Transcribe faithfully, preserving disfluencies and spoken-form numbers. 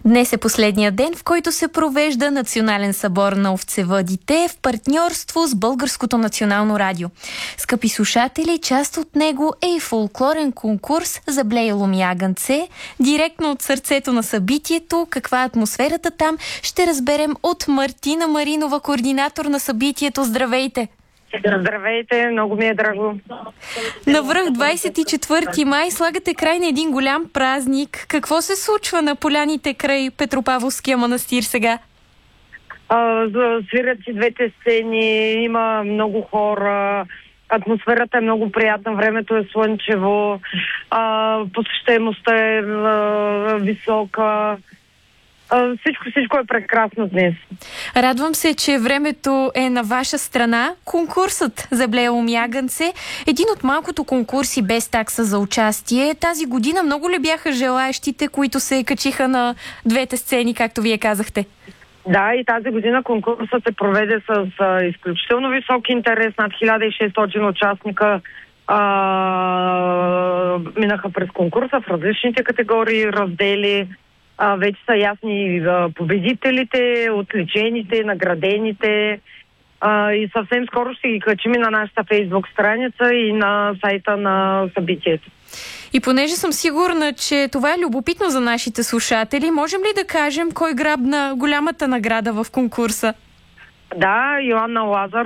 Днес е последния ден, в който се провежда Национален събор на овцевъдите в партньорство с Българското национално радио. Скъпи слушатели, част от него е и фолклорен конкурс за блеялом ягънце. Директно от сърцето на събитието, каква е атмосферата там, ще разберем от Мартина Маринова, координатор на събитието. Здравейте! Здравейте, много ми е драго. Навръх двадесет и четвърти май слагате край на един голям празник. Какво се случва на поляните край Петропавловския манастир сега? А, свирят си двете сцени, има много хора, атмосферата е много приятна, времето е слънчево, а, посещаемостта е а, висока. Всичко, всичко е прекрасно днес. Радвам се, че времето е на ваша страна. Конкурсът за блеялом ягънце, един от малкото конкурси без такса за участие. Тази година много ли бяха желаещите, които се качиха на двете сцени, както вие казахте? Да, и тази година конкурсът се проведе с а, изключително висок интерес. Над хиляда и шестстотин участника а, минаха през конкурса в различните категории, раздели. А, вече са ясни а, победителите, отличените, наградените а, и съвсем скоро ще ги качим и на нашата фейсбук страница и на сайта на събитието. И понеже съм сигурна, че това е любопитно за нашите слушатели, можем ли да кажем кой грабна голямата награда в конкурса? Да, Йоанна Лазар